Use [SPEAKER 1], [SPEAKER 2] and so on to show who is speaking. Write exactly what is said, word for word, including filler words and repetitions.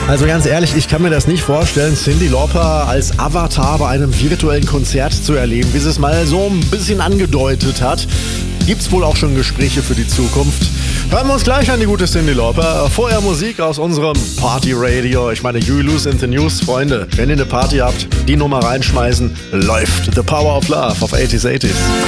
[SPEAKER 1] Also ganz ehrlich, ich kann mir das nicht vorstellen, Cyndi Lauper als Avatar bei einem virtuellen Konzert zu erleben, wie sie es mal so ein bisschen angedeutet hat. Gibt's wohl auch schon Gespräche für die Zukunft. Hören wir uns gleich an, die gute Cyndi Lauper. Vorher Musik aus unserem Party-Radio. Ich meine, You Lose in the News, Freunde. Wenn ihr eine Party habt, die Nummer reinschmeißen, läuft The Power of Love auf achtziger, achtziger.